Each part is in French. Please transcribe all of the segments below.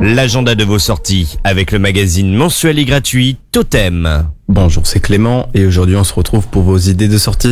L'agenda de vos sorties avec le magazine mensuel et gratuit Totem. Bonjour, c'est Clément et aujourd'hui on se retrouve pour vos idées de sortie.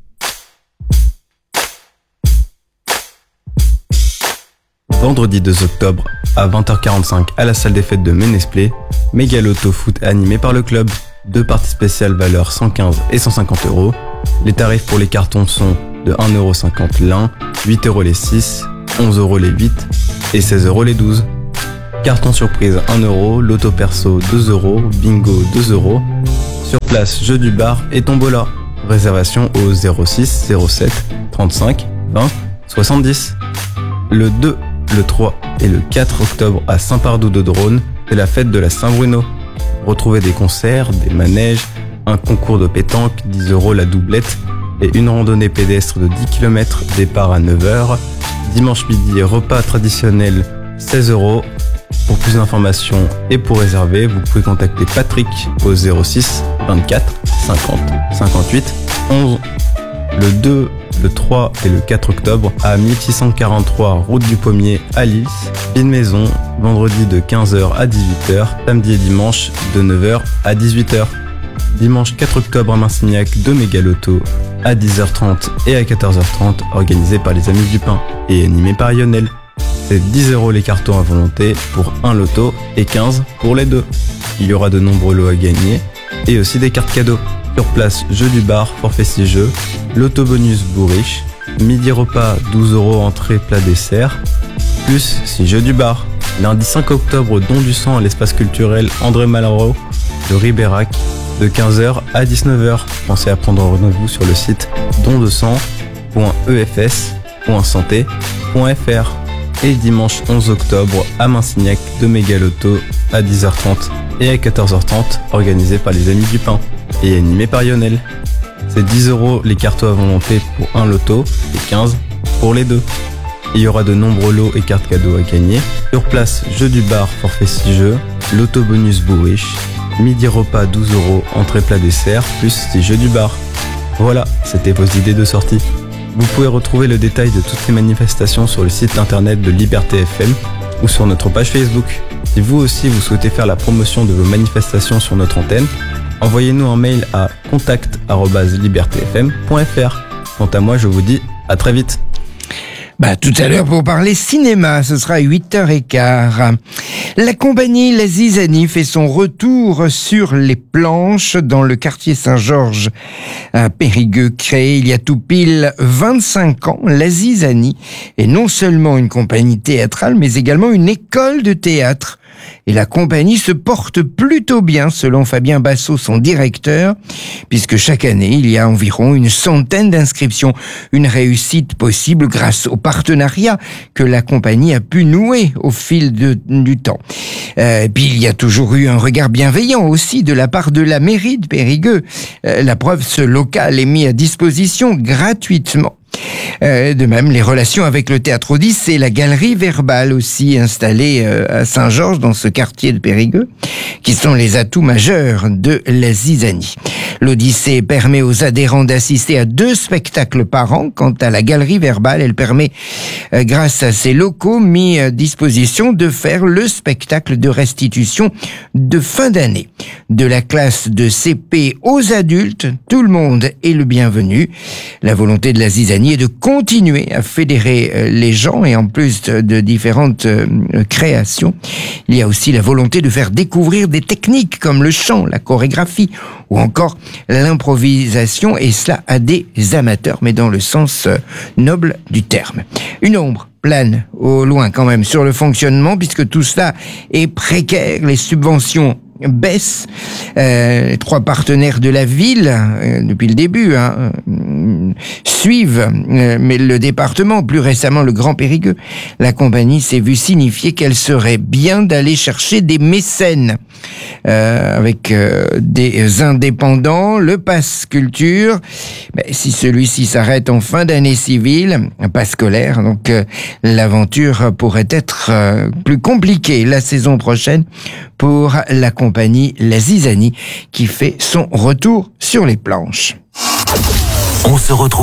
Vendredi 2 octobre à 20h45 à la salle des fêtes de Ménesplé, méga loto foot animé par le club. 2 parties spéciales valeur 115 et 150 €. Les tarifs pour les cartons sont de 1,50 € l'un, 8 € les 6, 11 € les 8 et 16 € les 12. Carton surprise 1 €, loto perso 2 €, bingo 2 €. Sur place, jeu du bar et tombola. Réservation au 06 07 35 20 70. Le 2, le 3 et le 4 octobre à Saint-Pardoux-de-Drône, c'est la fête de la Saint-Bruno. Retrouvez des concerts, des manèges, un concours de pétanque, 10 € la doublette et une randonnée pédestre de 10 km, départ à 9h. Dimanche midi, repas traditionnel 16 €. Pour plus d'informations et pour réserver, vous pouvez contacter Patrick au 06 24 50 58 11. Le 2, le 3 et le 4 octobre à 1643 route du Pommier à Lille, une maison, vendredi de 15h à 18h, samedi et dimanche de 9h à 18h. Dimanche 4 octobre à Marcignac, 2 méga lotos à 10h30 et à 14h30, organisé par les Amis du Pain et animé par Lionel. C'est 10 € les cartons à volonté pour un loto et 15 pour les deux. Il y aura de nombreux lots à gagner et aussi des cartes cadeaux. Sur place, jeu du bar, forfait 6 jeux, loto bonus bourriche, midi repas 12 € entrée plat dessert, plus 6 jeux du bar. Lundi 5 octobre, don du sang à l'espace culturel André Malraux de Ribérac de 15h à 19h. Pensez à prendre rendez-vous sur le site dondesang.efs.santé.fr. Et dimanche 11 octobre à Marcignac, 2 méga lotos à 10h30 et à 14h30, organisé par les Amis du Pain et animé par Lionel. C'est 10 € les cartons à volonté pour un loto et 15 pour les deux. Il y aura de nombreux lots et cartes cadeaux à gagner. Sur place, jeu du bar, forfait 6 jeux, loto bonus bourriche, midi repas 12 €, entrée plat dessert, plus 6 jeux du bar. Voilà, c'était vos idées de sortie. Vous pouvez retrouver le détail de toutes les manifestations sur le site internet de Liberté FM ou sur notre page Facebook. Si vous aussi vous souhaitez faire la promotion de vos manifestations sur notre antenne, envoyez-nous un mail à contact@libertefm.fr. Quant à moi, je vous dis à très vite. Tout à l'heure pour parler cinéma, ce sera à 8h15. La compagnie La Zizanie fait son retour sur les planches dans le quartier Saint-Georges à Périgueux. Créée il y a tout pile 25 ans, La Zizanie est non seulement une compagnie théâtrale, mais également une école de théâtre. Et la compagnie se porte plutôt bien, selon Fabien Bassot, son directeur, puisque chaque année, il y a environ une centaine d'inscriptions. Une réussite possible grâce au partenariat que la compagnie a pu nouer au fil du temps. Et puis, il y a toujours eu un regard bienveillant aussi de la part de la mairie de Périgueux. La preuve, ce local est mis à disposition gratuitement. De même, les relations avec le Théâtre Odyssée et la Galerie Verbale aussi installée à Saint-Georges dans ce quartier de Périgueux, qui sont les atouts majeurs de La Zizanie. L'Odyssée permet aux adhérents d'assister à 2 spectacles par an. Quant à la Galerie Verbale, elle permet, grâce à ses locaux mis à disposition, de faire le spectacle de restitution de fin d'année. De la classe de CP aux adultes, tout le monde est le bienvenu. La volonté de La Zizanie est de continuer à fédérer les gens et en plus de différentes créations, il y a aussi la volonté de faire découvrir des techniques comme le chant, la chorégraphie ou encore l'improvisation, et cela à des amateurs, mais dans le sens noble du terme. Une ombre plane au loin quand même sur le fonctionnement, puisque tout cela est précaire, les subventions baissent. Les 3 partenaires de la ville, depuis le début, suivent, mais le département, plus récemment le Grand Périgueux, la compagnie s'est vue signifier qu'elle serait bien d'aller chercher des mécènes avec des indépendants, le pass culture, si celui-ci s'arrête en fin d'année civile, pas scolaire, donc l'aventure pourrait être plus compliquée la saison prochaine pour la compagnie La Zizanie qui fait son retour sur les planches. On se retrouve